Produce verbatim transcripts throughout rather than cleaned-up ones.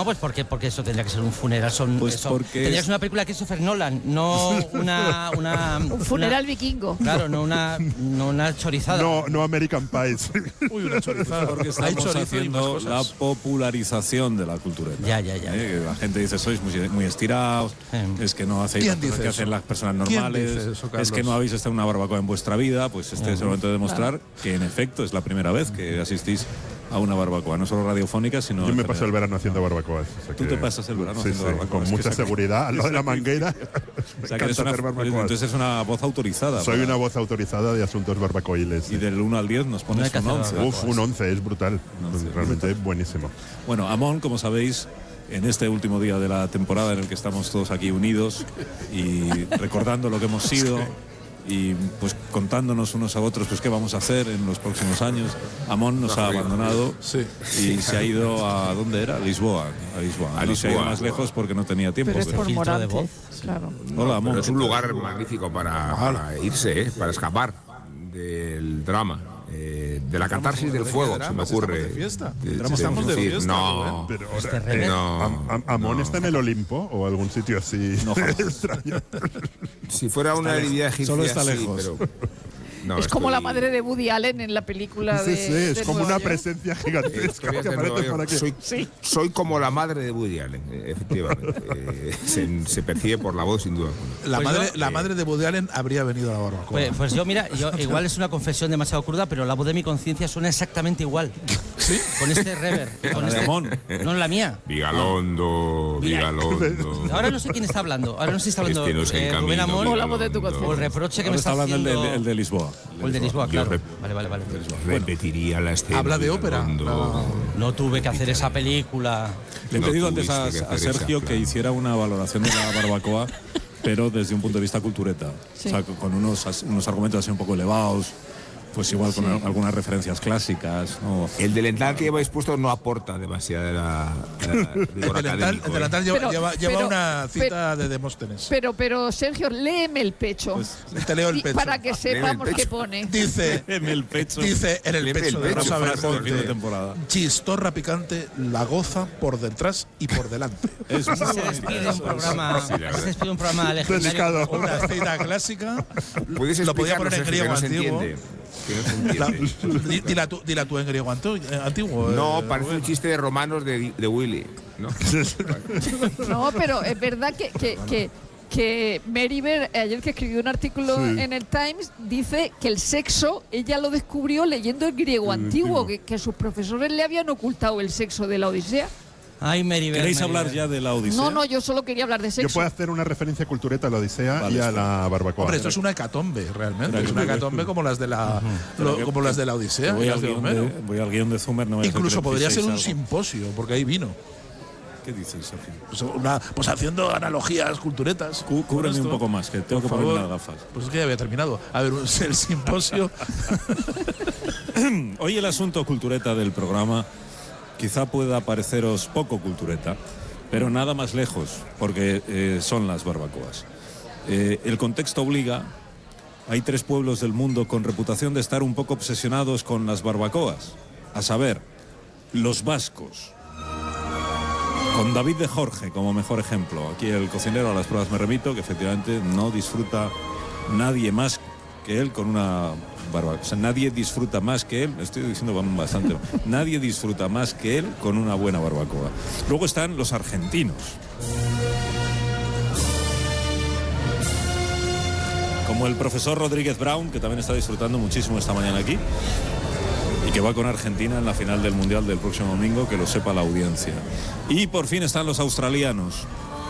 No, pues porque, porque eso tendría que ser un funeral. Son, Pues eso, porque tendría que es... ser una película de Christopher Nolan, no una... una un funeral una, vikingo. Claro, no una, no una chorizada. No, no American Pies. Uy, una chorizada. Porque estamos haciendo la popularización de la cultura. Ya, ya, ya. ¿Eh? La gente dice, sois muy, muy estirados, eh. es que no hacéis las cosas que hacen las personas normales, eso, es que no habéis estado en una barbacoa en vuestra vida. Pues este uh-huh. es el momento de demostrar claro. que en efecto es la primera vez que asistís a una barbacoa, no solo radiofónica, sino... Yo me paso el verano haciendo barbacoas. O sea Tú te pasas el verano sí, haciendo sí, barbacoas. Con mucha seguridad, al lado de la manguera. O sea, que eres una, entonces es una voz autorizada. Soy para... una voz autorizada de asuntos barbacoiles. Y del uno al diez nos pones un once. Uf, un once, es brutal. No, sí, realmente brutal. Buenísimo. Bueno, Amón, como sabéis, en este último día de la temporada en el que estamos todos aquí unidos y recordando lo que hemos sido y pues contándonos unos a otros pues qué vamos a hacer en los próximos años. Amón nos ha abandonado sí. y se ha ido a ¿dónde era? A Lisboa. A Lisboa. A no Lisboa. Se ha ido más lejos porque no tenía tiempo. Pero es por filtro de voz. Claro. No, Hola, Amón. pero es un lugar magnífico para, para irse, ¿eh? Para escapar del drama. Eh, de la catarsis del fuego, se me ocurre. De fiesta. De, de, estamos de fiesta. No, pero, o sea, eh, no, Am, Am, ¿Amón no. está en el Olimpo o algún sitio así no, extraño? Si fuera una divinidad egipcia, solo está lejos. Sí, pero no, es estoy... como la madre de Woody Allen en la película de. Sí, sí, es de como Nueva una York. presencia gigantesca que aparece por aquí. Soy, sí. soy como la madre de Woody Allen, efectivamente. eh, se, se percibe por la voz, sin duda. La, pues madre, yo, la eh, madre de Woody Allen habría venido a la barbacoa. Pues, pues yo, mira, yo, igual es una confesión demasiado cruda, pero la voz de mi conciencia suena exactamente igual. ¿Sí? Con este rever. Con este, Amón. No la mía. Vigalondo, Vigalondo. Ahora no sé quién está hablando. Ahora no sé si está hablando eh, Rubén Amón o la voz de tu conciencia. o el reproche que Ahora me está, está hablando haciendo. el de, el de Lisboa. O el de Lisboa, claro. Rep Vale, vale, vale. Repetiría la escena. Habla de ópera. No, no tuve que hacer esa película. Le he No pedido antes a, tuviste que a hacer Sergio esa, que claro. hiciera una valoración de la barbacoa, pero desde un punto de vista cultureta. Sí. O sea, con unos, unos argumentos así un poco elevados, pues igual con sí. algunas referencias clásicas, ¿no? El delantal que lleváis puesto no aporta demasiada El delantal, el delantal lleva, Pero- lleva, lleva pero- una cita pero- de Demóstenes. Pero, pero, Sergio, léeme el pecho. Pues, Te leo el Y- pecho. para que sepamos pecho. qué pone. Dice, en el pecho. dice en el Léeme pecho el de pecho. Rosa Frase de fin de Belmonte, temporada. chistorra picante, la goza por detrás y por delante. Es muy Se bonito. despide un programa, Sí, la verdad. se despide un programa legendario. Pescado. Una cita clásica. Puedes Lo podía explicarlo, poner en Sergio, que griego no se antiguo. entiende. Que no se La- entiende. di- dila, tú, dila tú en griego antu- eh, antiguo. No, eh, parece un Rubén. chiste de romanos de, de Willy, ¿no? No, pero es verdad que, que, que, que Meriver, ayer que escribió un artículo Sí. en el Times, dice que el sexo ella lo descubrió leyendo el griego El antiguo, antiguo. que, que sus profesores le habían ocultado el sexo de la Odisea. Ay, Meriver. ¿Queréis Meriver. hablar ya de la Odisea? No, no, yo solo quería hablar de Yo sexo. puedo hacer una referencia cultureta a la Odisea Vale, y a está. la barbacoa. Hombre, esto es una hecatombe, realmente. Es una hecatombe como las de la, Pero lo- que- como las de la Odisea. Voy y al, las de guión Homero. de, voy al guión de Zumer. No vaya a ser Incluso que podría ser un veintiséis algo. simposio, porque hay vino. ¿Qué dices, Sergio? Pues, una- pues haciendo analogías culturetas. Cú- Cúbreme Con un esto. poco más, que tengo Por que ponerme favor. las gafas. Pues es que ya había terminado. A ver, un- el simposio. Hoy el asunto cultureta del programa quizá pueda pareceros poco cultureta, pero nada más lejos, porque eh, son las barbacoas. Eh, el contexto obliga. Hay tres pueblos del mundo con reputación de estar un poco obsesionados con las barbacoas, a saber, los vascos. Con David de Jorge como mejor ejemplo. Aquí el cocinero a las pruebas me remito, que efectivamente no disfruta nadie más que él con una barbacoa. O sea, nadie disfruta más que él, estoy diciendo bastante, nadie disfruta más que él con una buena barbacoa. Luego están los argentinos. Como el profesor Rodríguez Brown, que también está disfrutando muchísimo esta mañana aquí. Y que va con Argentina en la final del Mundial del próximo domingo, que lo sepa la audiencia. Y por fin están los australianos,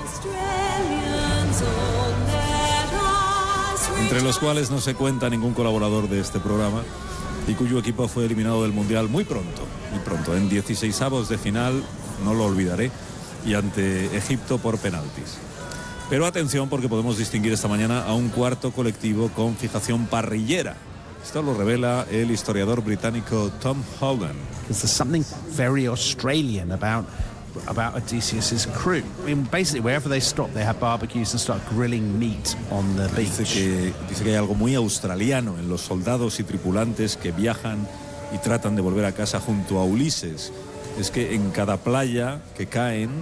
entre los cuales no se cuenta ningún colaborador de este programa y cuyo equipo fue eliminado del Mundial muy pronto, muy pronto, en dieciseisavos de final, no lo olvidaré, y ante Egipto por penaltis. Pero atención, porque podemos distinguir esta mañana a un cuarto colectivo con fijación parrillera. Esto lo revela el historiador británico Tom Holland. Because there's something very Australian about about Odysseus's crew. I mean, basically, wherever they stop, they have barbecues and start grilling meat on the Dice beach. que, dice que hay algo muy australiano en los soldados y tripulantes que viajan y tratan de volver a casa junto a Ulises. Es que en cada playa que caen